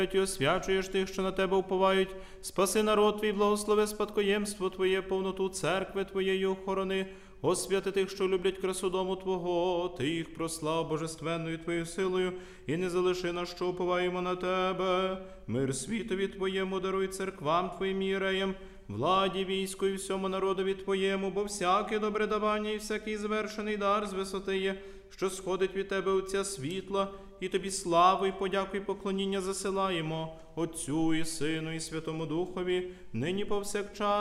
І освячуєш тих, що на тебе уповають. Спаси народ твій, благослови спадкоємство Твоє, повноту церкви Твоєї охорони. Освяти тих, що люблять красу дому Твого, Ти їх прослав божественною Твоєю силою, і не залиши нас, що уповаємо на Тебе. Мир світові Твоєму даруй, церквам Твоїм єреям, владі, війську і всьому народові Твоєму, бо всяке добре давання і всякий звершений дар з висоти є, що сходить від Тебе Отця світла, і Тобі славу і подяку і поклоніння засилаємо, Отцю і Сину і Святому Духові, нині повсякчас